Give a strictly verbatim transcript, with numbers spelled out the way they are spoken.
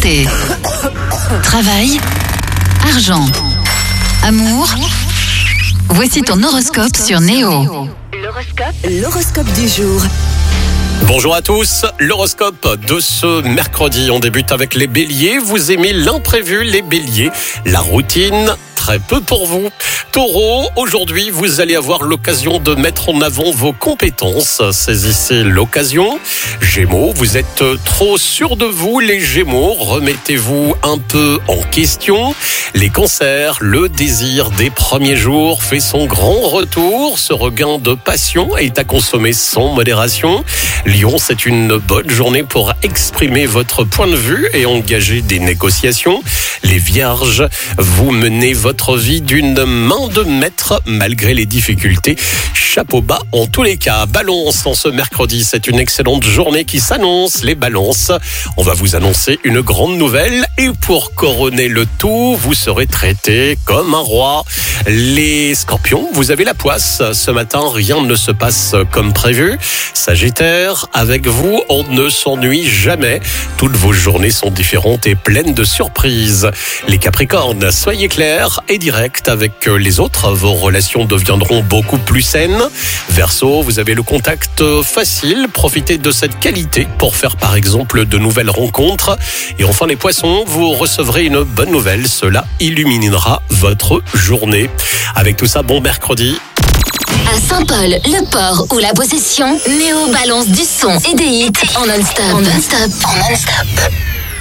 Santé, travail, argent, amour. Voici ton horoscope sur Néo. L'horoscope, l'horoscope du jour. Bonjour à tous, l'horoscope de ce mercredi. On débute avec les béliers. Vous aimez l'imprévu, les béliers. La routine, très peu pour vous. Taureau, aujourd'hui, vous allez avoir l'occasion de mettre en avant vos compétences. Saisissez l'occasion. Gémeaux, vous êtes trop sûr de vous. Les Gémeaux, remettez-vous un peu en question. Les cancers, le désir des premiers jours fait son grand retour. Ce regain de passion est à consommer sans modération. Lion, c'est une bonne journée pour exprimer votre point de vue et engager des négociations. Les Vierges, vous menez votre vie d'une main de maître malgré les difficultés. Chapeau bas en tous les cas. Balance, en ce mercredi, c'est une excellente journée qui s'annonce. Les balances, on va vous annoncer une grande nouvelle et pour couronner le tout, vous serez traité comme un roi. Les scorpions, vous avez la poisse. Ce matin, rien ne se passe comme prévu. Sagittaire, avec vous, on ne s'ennuie jamais. Toutes vos journées sont différentes et pleines de surprises. Les Capricornes, soyez clairs et directs avec les autres. Vos relations deviendront beaucoup plus saines. Verseau, vous avez le contact facile. Profitez de cette qualité pour faire par exemple de nouvelles rencontres. Et enfin les Poissons, vous recevrez une bonne nouvelle. Cela illuminera votre journée. Avec tout ça, bon mercredi. À Saint-Paul, le port ou la possession, Néo balance du son et des hits en non-stop. En non-stop. En non-stop.